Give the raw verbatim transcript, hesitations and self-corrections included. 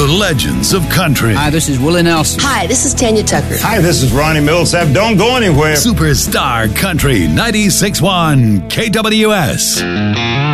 The legends of country. Hi, this is Willie Nelson. Hi, this is Tanya Tucker. Hi, this is Ronnie Millsap. Don't go anywhere. Superstar Country ninety-six point one K W S.